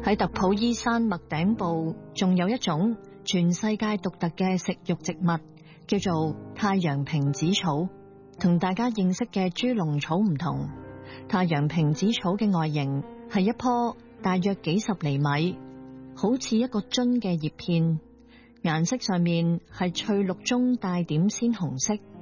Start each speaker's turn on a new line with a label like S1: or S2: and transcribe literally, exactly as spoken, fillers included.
S1: 喺特普伊山脈頂部，仲有一種全世界獨特嘅食肉植物，叫做太陽瓶子草。同大家認識嘅豬籠草唔同，太陽瓶子草嘅外形係一棵大約幾十厘米，好似一個樽嘅葉片，顏色上面係翠綠中帶點鮮紅色。